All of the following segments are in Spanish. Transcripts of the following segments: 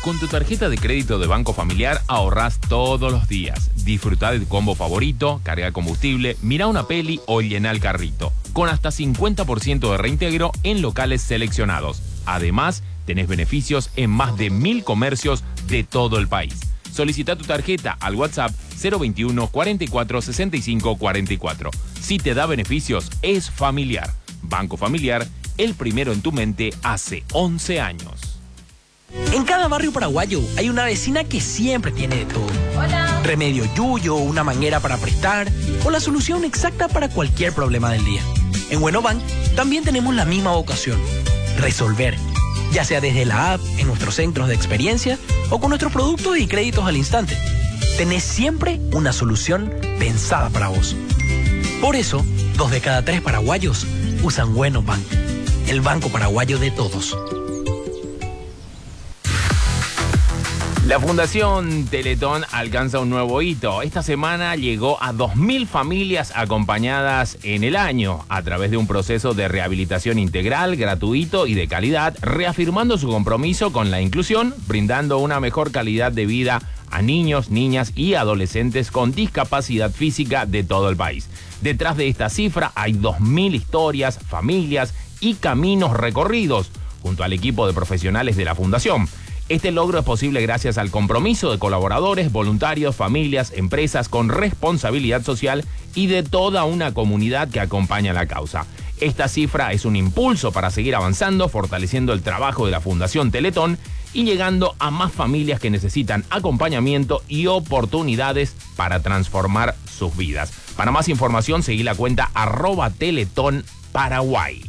Con tu tarjeta de crédito de Banco Familiar ahorrás todos los días. Disfrutá de tu combo favorito, carga combustible, mira una peli o llena el carrito. Con hasta 50% de reintegro en locales seleccionados. Además, tenés beneficios en más de 1000 comercios de todo el país. Solicita tu tarjeta al WhatsApp 021 44 65 44. Si te da beneficios, es familiar. Banco Familiar, el primero en tu mente hace 11 años. En cada barrio paraguayo hay una vecina que siempre tiene de todo. Hola. Remedio yuyo, una manguera para prestar o la solución exacta para cualquier problema del día. En Buenobank también tenemos la misma vocación, resolver. Ya sea desde la app, en nuestros centros de experiencia o con nuestros productos y créditos al instante. Tenés siempre una solución pensada para vos. Por eso, 2 de cada 3 paraguayos usan Buenobank, el banco paraguayo de todos. La Fundación Teletón alcanza un nuevo hito. Esta semana llegó a 2000 familias acompañadas en el año a través de un proceso de rehabilitación integral, gratuito y de calidad, reafirmando su compromiso con la inclusión, brindando una mejor calidad de vida a niños, niñas y adolescentes con discapacidad física de todo el país. Detrás de esta cifra hay 2000 historias, familias y caminos recorridos junto al equipo de profesionales de la Fundación. Este logro es posible gracias al compromiso de colaboradores, voluntarios, familias, empresas con responsabilidad social y de toda una comunidad que acompaña la causa. Esta cifra es un impulso para seguir avanzando, fortaleciendo el trabajo de la Fundación Teletón y llegando a más familias que necesitan acompañamiento y oportunidades para transformar sus vidas. Para más información, seguí la cuenta @TeletónParaguay.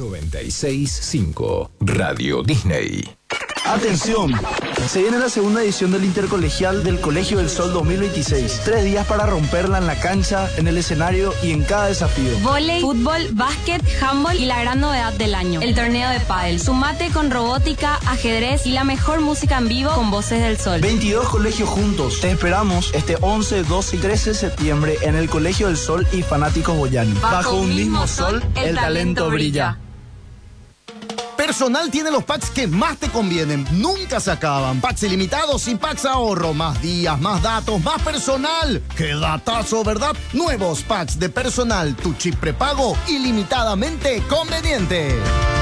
96.5 Radio Disney. ¡Atención! Se viene la segunda edición del Intercolegial del Colegio del Sol 2026. 3 días para romperla en la cancha, en el escenario y en cada desafío. Vóley, fútbol, básquet, handball y la gran novedad del año, el torneo de pádel. Sumate con robótica, ajedrez y la mejor música en vivo con Voces del Sol. 22 colegios juntos. Te esperamos este 11, 12 y 13 de septiembre en el Colegio del Sol y Fanáticos Boyani. Bajo un mismo sol, el talento brilla. Personal tiene los packs que más te convienen. Nunca se acaban. Packs ilimitados y packs ahorro. Más días, más datos, más personal. ¡Qué datazo!, ¿verdad? Nuevos packs de Personal. Tu chip prepago ilimitadamente conveniente.